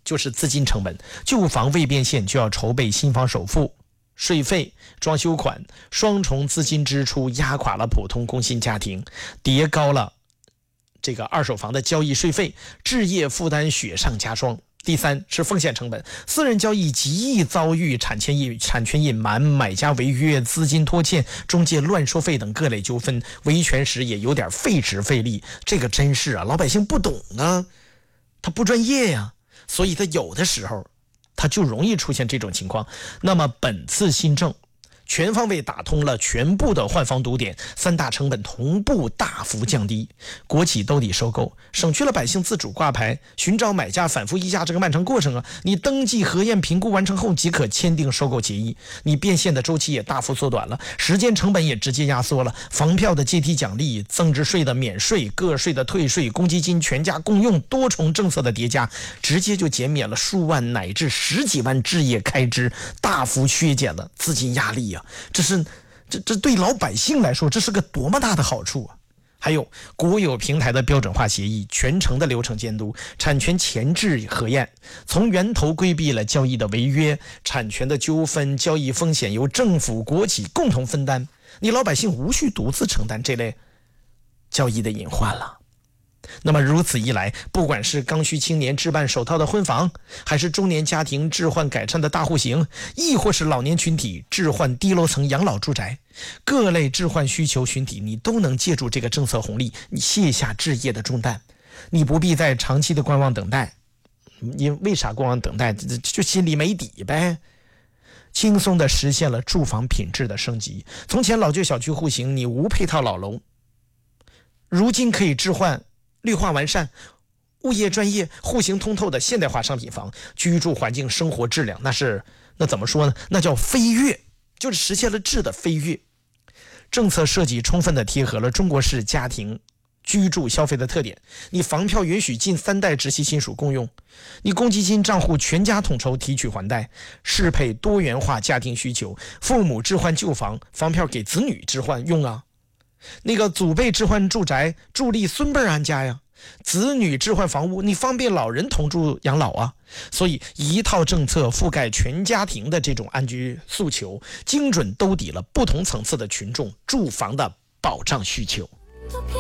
就是资金成本，旧房未变现就要筹备新房首付，税费、装修款，双重资金支出压垮了普通工薪家庭，叠高了这个二手房的交易税费，置业负担雪上加霜。第三是风险成本，私人交易极易遭遇产权隐瞒、买家违约、资金拖欠、中介乱收费等各类纠纷，维权时也有点费时费力。这个真是老百姓不懂啊，他不专业呀，所以他有的时候他就容易出现这种情况。那么本次新政全方位打通了全部的换房堵点，三大成本同步大幅降低，国企兜底收购，省去了百姓自主挂牌、寻找买家、反复议价这个漫长过程啊！你登记、核验、评估完成后即可签订收购协议，你变现的周期也大幅缩短了，时间成本也直接压缩了，房票的阶梯奖励、增值税的免税、个税的退税、公积金全家共用多重政策的叠加，直接就减免了数万乃至十几万置业开支，大幅削减了资金压力啊！这对老百姓来说，这是个多么大的好处啊！还有国有平台的标准化协议、全程的流程监督、产权前置核验，从源头规避了交易的违约、产权的纠纷、交易风险由政府国企共同分担，你老百姓无需独自承担这类交易的隐患了。那么如此一来，不管是刚需青年置办首套的婚房，还是中年家庭置换改善的大户型，亦或是老年群体置换低楼层养老住宅，各类置换需求群体，你都能借助这个政策红利，你卸下置业的重担，你不必再长期的观望等待。为啥观望等待？就心里没底呗。轻松的实现了住房品质的升级。从前老旧小区户型你无配套老楼，如今可以置换绿化完善、物业专业、户型通透的现代化商品房，居住环境、生活质量那怎么说呢？那叫飞跃，就是实现了质的飞跃。政策设计充分的贴合了中国式家庭居住消费的特点，你房票允许近3代直系亲属共用，你公积金账户全家统筹提取还贷，适配多元化家庭需求，父母置换旧房，房票给子女置换用啊。那个祖辈置换住宅，助力孙辈安家呀；子女置换房屋，你方便老人同住养老啊。所以一套政策覆盖全家庭的这种安居诉求，精准兜底了不同层次的群众住房的保障需求。